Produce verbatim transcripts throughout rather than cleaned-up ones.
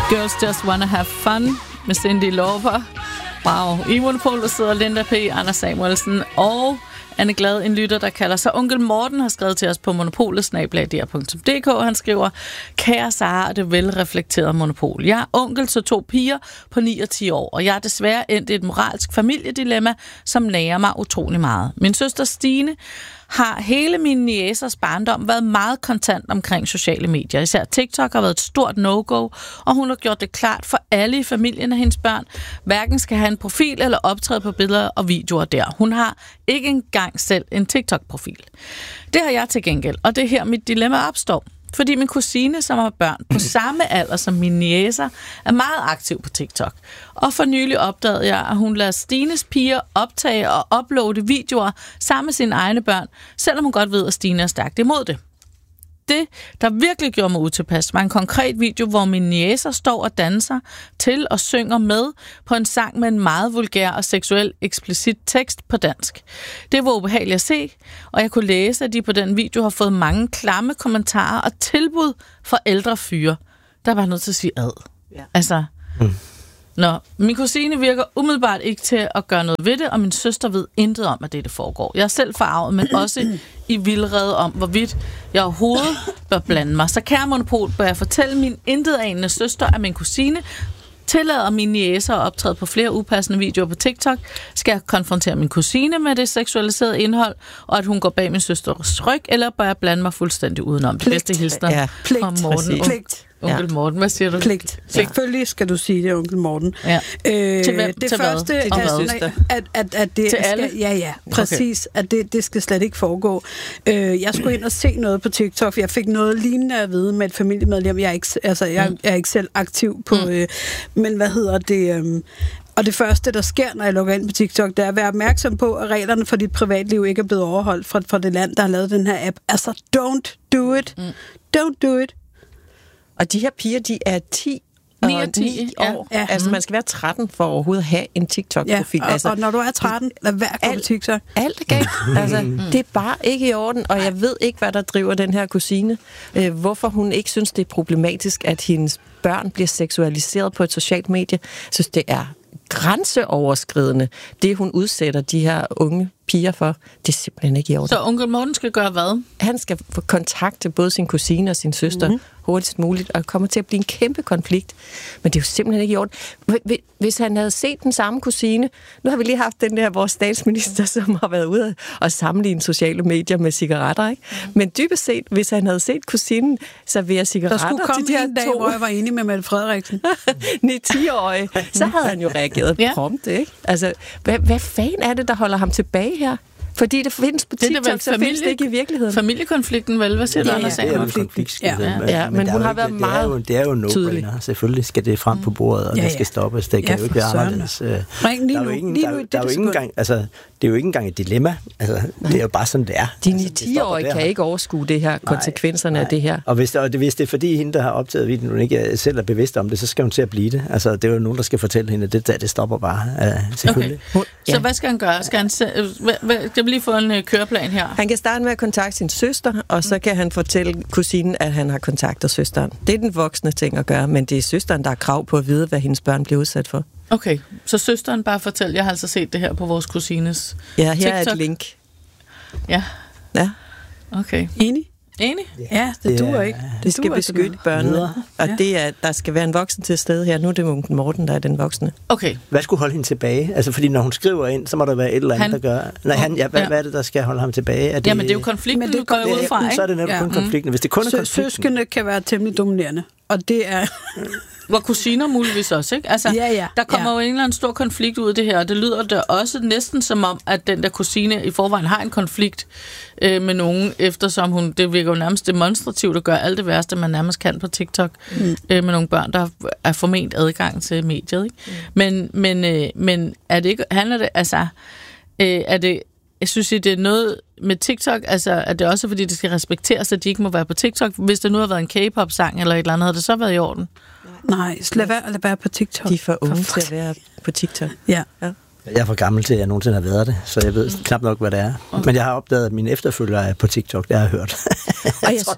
Girls Just Wanna Have Fun med Cyndi Lauper. Wow. I Monopolet sidder Linda P., Anders Samuelsen og Anne Glad, en lytter, der kalder sig Onkel Morten, har skrevet til os på monopolet snabel-a d r punktum d k. Han skriver: Kære Sara, det velreflekterede monopol. Jeg er onkel til to piger på ni og ti år, og jeg er desværre endt i et moralsk familiedilemma, som nager mig utrolig meget. Min søster Stine har hele min niæsers barndom været meget kontant omkring sociale medier. Især TikTok har været et stort no-go, og hun har gjort det klart for alle i familien af hendes børn, hverken skal have en profil eller optræde på billeder og videoer der. Hun har ikke engang selv en TikTok-profil. Det har jeg til gengæld, og det er her mit dilemma opstår. Fordi min kusine, som har børn på samme alder som mine niæser, er meget aktiv på TikTok. Og for nylig opdagede jeg, at hun lader Stines piger optage og uploade videoer sammen med sine egne børn, selvom hun godt ved, at Stine er stærkt imod det. Det, der virkelig gjorde mig utilpas, var en konkret video, hvor mine niæser står og danser til og synger med på en sang med en meget vulgær og seksuel eksplicit tekst på dansk. Det var ubehageligt at se, og jeg kunne læse, at de på den video har fået mange klamme kommentarer og tilbud fra ældre fyre. Der er bare nødt til at sige ad. Ja. Altså, mm. Nå, min kusine virker umiddelbart ikke til at gøre noget ved det, og min søster ved intet om, at det, det foregår. Jeg er selv forarvet, men også i vildrede om, hvorvidt jeg overhovedet bør blande mig. Så kære monopol, bør jeg fortælle min intetanende søster, at min kusine tillader mine niæser at optræde på flere upassende videoer på TikTok, skal jeg konfrontere min kusine med det seksualiserede indhold, og at hun går bag min søsters ryg, eller bør jeg blande mig fuldstændig udenom? Det bedste hilsner ja, pligt. Fra Morten. Pligt. Onkel ja. Morten, hvad siger du? Pligt. Selvfølgelig skal du sige det, onkel Morten. Ja. Øh, til hvem? det til første, hvad? at, at, at, at det til skal, alle? Ja, ja, præcis. Okay. At det, det skal slet ikke foregå. Øh, jeg skulle ind og se noget på TikTok, for jeg fik noget lignende at vide med et familiemedlem. Jeg er ikke, altså, jeg, mm. jeg er ikke selv aktiv på, mm. øh, men hvad hedder det... Øh, Og det første, der sker, når jeg logger ind på TikTok, det er at være opmærksom på, at reglerne for dit privatliv ikke er blevet overholdt fra, fra det land, der har lavet den her app. Altså, don't do it. Mm. Don't do it. Og de her piger, de er ti ni og ti år. Ja. Altså, man skal være tretten for overhovedet at have en TikTok-profil. Ja, og, altså, og når du er tretten, lad være at gå på TikTok. Alt er galt. Altså, det er bare ikke i orden, og jeg ved ikke, hvad der driver den her kusine. Øh, hvorfor hun ikke synes, det er problematisk, at hendes børn bliver seksualiseret på et socialt medie. Jeg synes, det er grænseoverskridende, det hun udsætter de her unge piger for. Det er simpelthen ikke i orden. Så onkel Morten skal gøre hvad? Han skal få kontakt til både sin kusine og sin søster mm-hmm. hurtigst muligt, og kommer til at blive en kæmpe konflikt. Men det er jo simpelthen ikke i orden. Hvis han havde set den samme kusine, nu har vi lige haft den der, vores statsminister, som har været ude og sammenligne sociale medier med cigaretter, ikke? Mm. Men dybest set, hvis han havde set kusinen servere cigaretter til de her to... Der skulle komme en dag, hvor jeg var enig med Mette Frederiksen. ni-ti-årige, så havde han jo reageret ja. prompt, ikke? Altså, hvad, hvad fanden er det, der holder ham tilbage her? Fordi det findes på TikTok, det så familie, findes det ikke i virkeligheden. Familiekonflikten, vel? Hvad siger du, Anders? Ja, det er en konflikt. Ja, ja. ja, men, men hun har været det, meget det er jo, det er jo no tydelig. Selvfølgelig skal det frem på bordet, og ja, ja. det skal stoppes. Det kan ja, jo ikke være anderledes. Ring lige nu. Der er jo ikke engang, altså, det er jo ikke engang et dilemma. Altså, det er jo bare sådan, det er. De ni-ti-årige altså, kan ikke overskue det her, konsekvenserne nej, nej. af det her. Og hvis, og det, hvis det er fordi hende, der har optaget videoen, hun ikke selv er bevidst om det, så skal hun til at blive det. Altså, det er jo nogen, der skal fortælle hende, at det, det stopper bare. Uh, selvfølgelig. Okay. Ja. Så hvad skal han gøre? Skal han se, jeg vil lige få en uh, køreplan her. Han kan starte med at kontakte sin søster, og så kan han fortælle kusinen, at han har kontaktet søsteren. Det er den voksne ting at gøre, men det er søsteren, der har krav på at vide, hvad hendes børn bliver udsat for. Okay, så søsteren bare fortæl. Jeg har altså set det her på vores kusines Ja, her TikTok. er et link. Ja. Ja. Okay. Enig? Enig? Ja, det duer ikke. Det, det skal beskytte børnene, og det er, der skal være en voksen til stede her. Nu er det onkel Morten, der er den voksne. Okay. Hvad skulle holde hende tilbage? Altså, fordi når hun skriver ind, så må der være et eller andet, han, der gør... Nej, han, ja, hvad, ja. hvad er det, der skal holde ham tilbage? Er det, Jamen, det er jo konflikten, men det går ud fra, ikke? Så er det netop ja. kun konflikten. Hvis det kun er konflikten... Søskende kan være temmelig dominerende, og det er... Hvor kusiner muligvis også, ikke? Altså, ja, ja, der kommer ja. jo en eller anden stor konflikt ud af det her, og det lyder da også næsten som om, at den der kusine i forvejen har en konflikt øh, med nogen, eftersom hun, det virker jo nærmest demonstrativt at gøre alt det værste, man nærmest kan på TikTok, mm. øh, med nogle børn, der er forment adgang til mediet, ikke? Mm. Men, men, øh, men er det ikke, handler det, altså, øh, er det, jeg synes, det er noget med TikTok, altså, at det også fordi, det skal respekteres, at de ikke må være på TikTok. Hvis der nu har været en K-pop-sang eller et eller andet, havde det så været i orden? Nej, lad være, lad være på TikTok. De er for unge for til at være på TikTok. Ja. Ja. Jeg er for gammel til, at jeg nogensinde har været det, så jeg ved knap nok, hvad det er. Okay. Men jeg har opdaget, at mine efterfølgere er på TikTok, det har jeg hørt. Og jeg...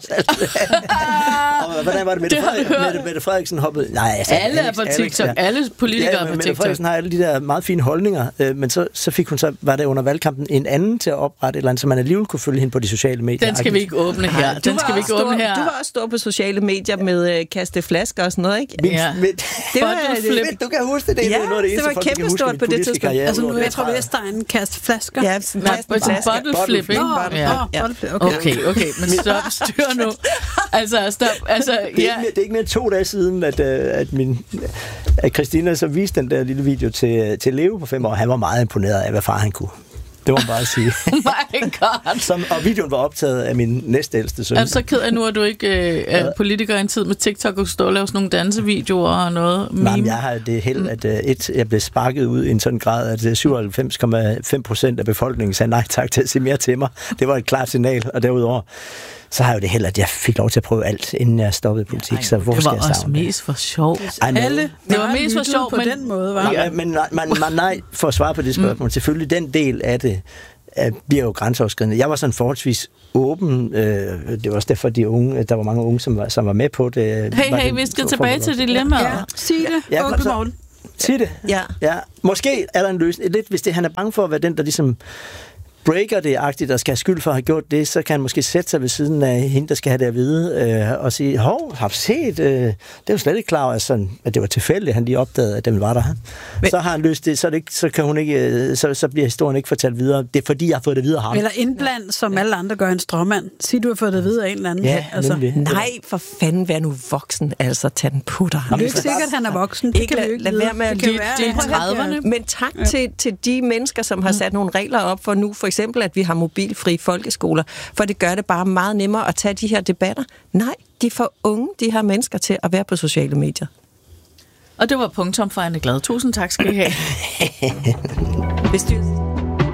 Og hvordan var det, Mette, Frederik, Mette, Mette Frederiksen hoppede? Nej, altså, alle er på Alex, TikTok, ja. alle politikere ja, er på Mette TikTok. Frederiksen har alle de der meget fine holdninger, øh, men så, så fik hun så, var det under valgkampen, en anden til at oprette et eller andet, så man alligevel kunne følge hende på de sociale medier. Den skal vi ikke åbne her. Den skal vi ikke åbne her. Du var også stor på sociale medier med øh, kaste flasker og sådan noget, ikke? Min, Ja. mit, Det var, det, du kan huske det, det er Ja, noget af det eneste, det var folk kan huske kæmpestort i på det politiske tidspunkt. karriere. Altså nu, Udover jeg tror, det, det er Stein kaste flasker. Ja, sådan Nej, en sådan flaske. bottle flip, ikke? Nå, Ja. ja. Okay. Okay, okay, men stop, styr nu. Altså, stop, altså, Det er, ja. ikke mere, det er ikke mere end to dage siden, at, øh, at, min, at Christina så viste den der lille video til, til Leo på fem år. Han var meget imponeret af, hvad far han kunne. Det må man bare sige. My God. Som, og videoen var optaget af min næstældste søn. Er du så ked af nu, at du ikke øh, er politiker i en tid med TikTok og stå og lave sådan nogle dansevideoer og noget? Nej, Meme? jeg har det held, at uh, et, jeg blev sparket ud i en sådan grad, at syvoghalvfems komma fem procent af befolkningen sagde nej tak til at se mere til mig. Det var et klart signal, og derudover så har jeg jo det held, at jeg fik lov til at prøve alt, inden jeg stoppede i politik. Ej, så hvor det skal var jeg også savne det? mest for sjov. Alle Det var mest for sjov, på men- den måde, var. Nej, men nej, man, man, nej, for at svare på det spørgsmål, mm. selvfølgelig den del af det øh, bliver jo grænseoverskridende. Jeg var sådan forholdsvis åben. Øh, det var også derfor, de unge, der var mange unge, som var, som var med på det. Hey, Var hey, det- vi skal for- tilbage for- til dilemmaet. Ja, sig det, Ja, onkel så- Morten. Sig det. Ja. Ja, måske er der en løsning. Lidt, hvis det, han er bange for at være den, der ligesom breaker det-agtigt, og skal have skyld for at have gjort det, så kan han måske sætte sig ved siden af hende, der skal have det at vide, øh, og sige, hov, har du set? Øh, det er jo slet ikke klar over, at, sådan, at det var tilfældigt, at han lige opdagede, at den var der. Men, så har han løst det, så, er det ikke, så, kan hun ikke, øh, så, så bliver historien ikke fortalt videre. Det er fordi, jeg har fået det videre af ham. Eller indbland, som alle andre gør en stråmand. Sig, du har fået det videre af en eller anden. Ja, altså. nemlig. Nej, for fanden, vær nu voksen, altså tag den på dig. Det er ikke sikkert, at han er voksen. Det Ikke kan vi lad- jo ikke lad vide. være med at Det kan lytte. være, Det er at han trediverne. ikke- Men tak ja. til, til de mennesker, som har sat nogle regler op for nu, for eksempel, at vi har mobilfri folkeskoler, for det gør det bare meget nemmere at tage de her debatter. Nej, de er for unge, de her mennesker, til at være på sociale medier. Og det var punktum for Anne Glad. Tusind tak skal I have. Bestyrelsen.